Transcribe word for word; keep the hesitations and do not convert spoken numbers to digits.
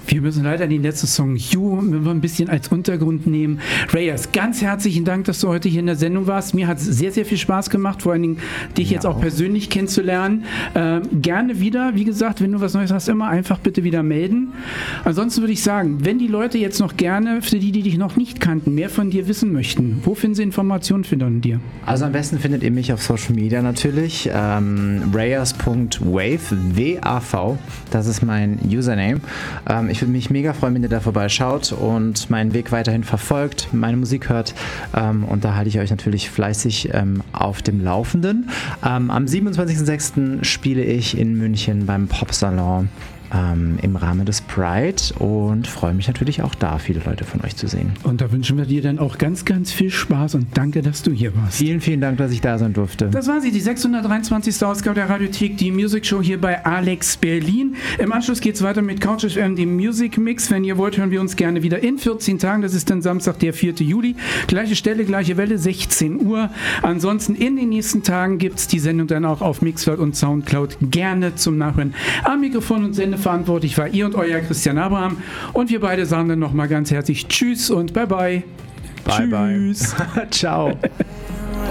Wir müssen leider den letzten Song You ein bisschen als Untergrund nehmen. Reyes, ganz herzlichen Dank, dass du heute hier in der Sendung warst. Mir hat es sehr, sehr viel Spaß gemacht, vor allen Dingen dich ja, jetzt auch, auch persönlich kennenzulernen. Ähm, gerne wieder, wie gesagt, wenn du was Neues hast, immer einfach bitte wieder melden. Ansonsten würde ich sagen, wenn die Leute jetzt noch gerne, für die, die dich noch nicht kannten, mehr von dir wissen möchten, wo finden sie Informationen von dir? Also am besten findet ihr mich auf Social Media natürlich. Ähm, reyes punkt wave, W A V, das ist mein Username. Ähm, ich würde mich mega freuen, wenn ihr da vorbeischaut und meinen Weg weiterhin verfolgt, meine Musik hört, ähm, und da halte ich euch natürlich fleißig ähm, auf dem Laufenden. Ähm, am siebenundzwanzigsten sechsten spiele ich in München beim Popsalon ähm, im Rahmen des Pride und freue mich natürlich auch da, viele Leute von euch zu sehen. Und da wünschen wir dir dann auch ganz, ganz viel Spaß und danke, dass du hier warst. Vielen, vielen Dank, dass ich da sein durfte. Das war sie, die sechshundertdreiundzwanzigste Ausgabe der Radiothek, die Music Show hier bei Alex Berlin. Im Anschluss geht es weiter mit Couch F M, dem Music Mix. Wenn ihr wollt, hören wir uns gerne wieder in vierzehn Tagen. Das ist dann Samstag, der vierten Juli. Gleiche Stelle, gleiche Welle, sechzehn Uhr. Ansonsten in den nächsten Tagen gibt es die Sendung dann auch auf Mixcloud und Soundcloud gerne zum Nachhören. Am Mikrofon und Sendeverantwortlich war ihr und euer Christian Abraham. Und wir beide sagen dann nochmal ganz herzlich Tschüss und Bye Bye. Bye Tschüss. Bye. Ciao.